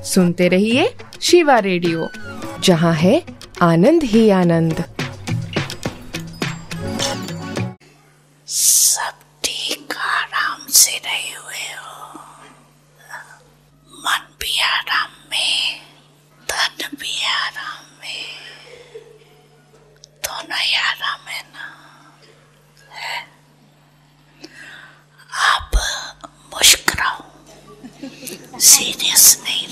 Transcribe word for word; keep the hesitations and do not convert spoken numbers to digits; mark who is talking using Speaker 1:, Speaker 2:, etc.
Speaker 1: सुनते रहिए शिवा रेडियो, जहाँ है आनंद ही आनंद।
Speaker 2: सब ठीक आराम से रहे हुए हो, मन भी आराम में, तन भी आराम में, दोनों ही आराम है ना। है? अब मुस्कुराओ, सीरियस नहीं